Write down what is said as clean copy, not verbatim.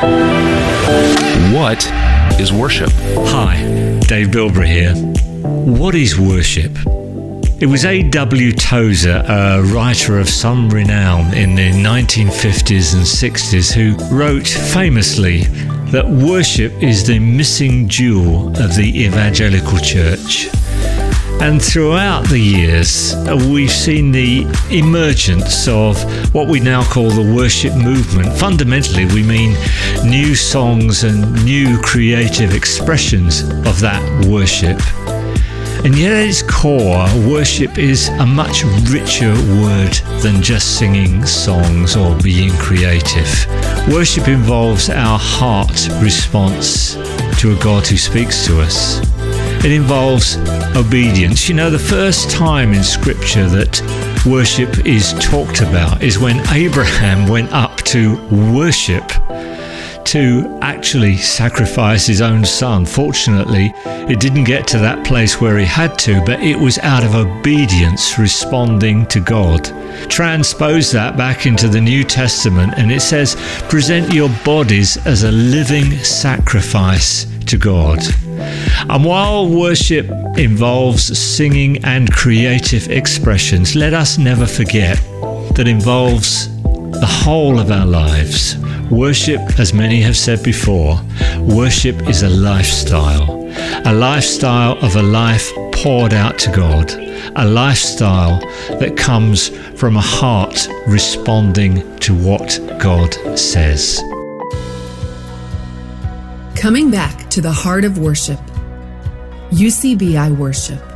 What is worship? Hi, Dave Bilbrough here. What is worship? It was A.W. Tozer, a writer of some renown in the 1950s and 60s, who wrote famously that worship is the missing jewel of the evangelical church. And throughout the years, we've seen the emergence of what we now call the worship movement. Fundamentally, we mean new songs and new creative expressions of that worship. And yet at its core, worship is a much richer word than just singing songs or being creative. Worship involves our heart response to a God who speaks to us. It involves obedience. You know, the first time in Scripture that worship is talked about is when Abraham went up to worship, to actually sacrifice his own son. Fortunately, it didn't get to that place where he had to, but it was out of obedience, responding to God. Transpose that back into the New Testament, and it says, present your bodies as a living sacrifice to God. And while worship involves singing and creative expressions, let us never forget that involves the whole of our lives. Worship, as many have said before, worship is a lifestyle of a life poured out to God, a lifestyle that comes from a heart responding to what God says. Coming back to the heart of worship, UCBI Worship.